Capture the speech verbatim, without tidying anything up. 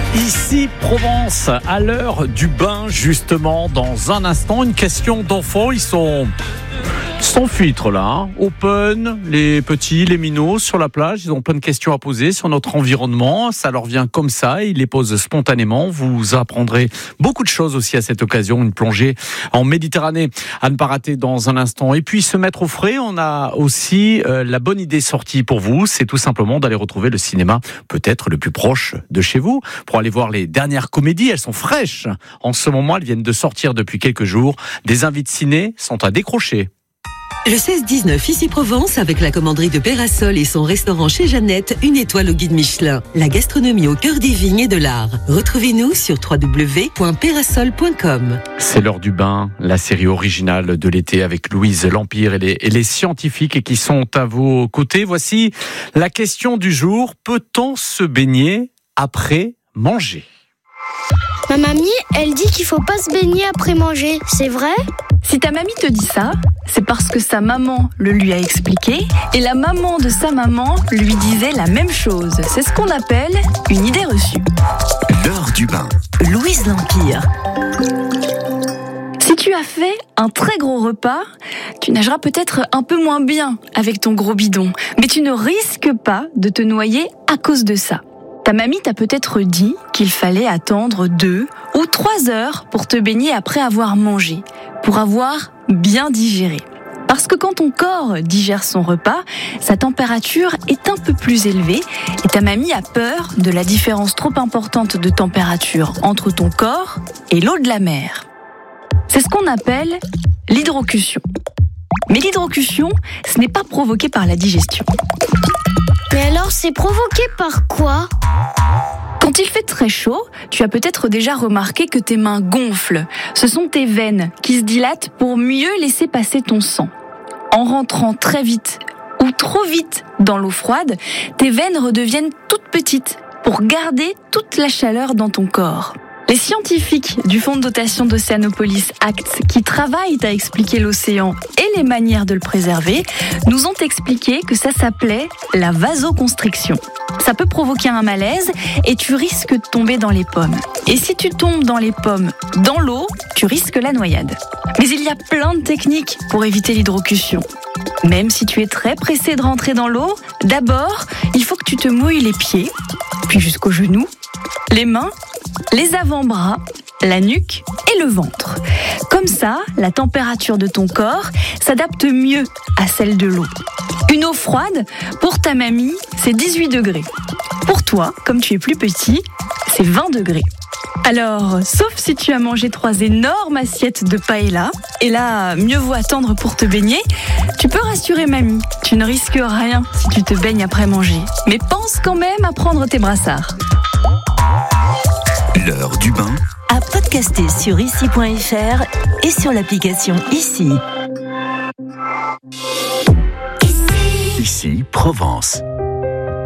Ici Provence, à l'heure du bain justement, dans un instant, une question d'enfants, ils sont sans filtre là, hein. Open, les petits, les minots sur la plage, ils ont plein de questions à poser sur notre environnement, ça leur vient comme ça, ils les posent spontanément, vous apprendrez beaucoup de choses aussi à cette occasion, une plongée en Méditerranée à ne pas rater dans un instant. Et puis se mettre au frais, on a aussi euh, la bonne idée sortie pour vous, c'est tout simplement d'aller retrouver le cinéma peut-être le plus proche de chez vous, pour aller voir les dernières comédies, elles sont fraîches en ce moment, elles viennent de sortir depuis quelques jours, des invités ciné sont à décrocher. Le seize dix-neuf, ici Provence, avec la commanderie de Pérasol et son restaurant chez Jeannette, une étoile au guide Michelin. La gastronomie au cœur des vignes et de l'art. Retrouvez-nous sur w w w point pérasol point com. C'est l'heure du bain, la série originale de l'été avec Louise L'Empire et les, et les scientifiques qui sont à vos côtés. Voici la question du jour. Peut-on se baigner après manger ? Ma mamie, elle dit qu'il faut pas se baigner après manger, c'est vrai ? Si ta mamie te dit ça, c'est parce que sa maman le lui a expliqué et la maman de sa maman lui disait la même chose. C'est ce qu'on appelle une idée reçue. L'heure du bain. Louise L'Empire. Si tu as fait un très gros repas, tu nageras peut-être un peu moins bien avec ton gros bidon, mais tu ne risques pas de te noyer à cause de ça. Ta mamie t'a peut-être dit qu'il fallait attendre deux ou trois heures pour te baigner après avoir mangé, pour avoir bien digéré. Parce que quand ton corps digère son repas, sa température est un peu plus élevée et ta mamie a peur de la différence trop importante de température entre ton corps et l'eau de la mer. C'est ce qu'on appelle l'hydrocution. Mais l'hydrocution, ce n'est pas provoqué par la digestion. Mais alors, c'est provoqué par quoi ? Quand il fait très chaud, tu as peut-être déjà remarqué que tes mains gonflent. Ce sont tes veines qui se dilatent pour mieux laisser passer ton sang. En rentrant très vite ou trop vite dans l'eau froide, tes veines redeviennent toutes petites pour garder toute la chaleur dans ton corps. Les scientifiques du Fonds de dotation d'Océanopolis ACT, qui travaillent à expliquer l'océan et les manières de le préserver, nous ont expliqué que ça s'appelait la vasoconstriction. Ça peut provoquer un malaise et tu risques de tomber dans les pommes. Et si tu tombes dans les pommes, dans l'eau, tu risques la noyade. Mais il y a plein de techniques pour éviter l'hydrocution. Même si tu es très pressé de rentrer dans l'eau, d'abord, il faut que tu te mouilles les pieds, puis jusqu'aux genoux, les mains, les avant-bras, la nuque et le ventre. Comme ça, la température de ton corps s'adapte mieux à celle de l'eau. Une eau froide, pour ta mamie, c'est dix-huit degrés. Pour toi, comme tu es plus petit, c'est vingt degrés. Alors, sauf si tu as mangé trois énormes assiettes de paella, et là, mieux vaut attendre pour te baigner, tu peux rassurer mamie. Tu ne risques rien si tu te baignes après manger. Mais pense quand même à prendre tes brassards. L'heure du bain. À podcaster sur ici point f r et sur l'application Ici. Ici Provence.